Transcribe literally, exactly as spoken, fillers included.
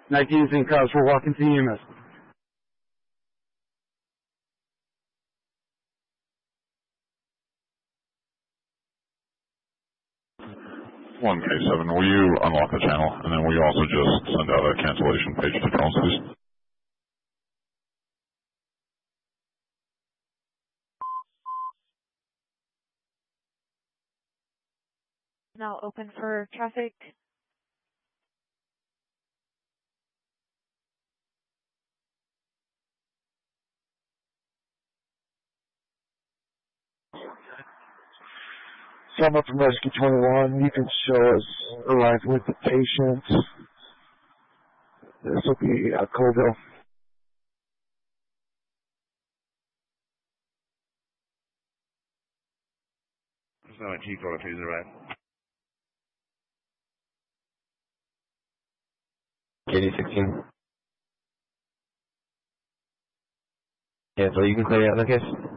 nineteen Saint Cubs for walking to E M S. one K seven, will you unlock the channel, and then will you also just send out a cancellation page to drones, please? Now open for traffic. Someone from Rescue twenty-one, you can show us arriving with the patient. This will be uh, Colville. There's no Chief order, please arrive. K D sixteen. Yeah, so you can clear out the case.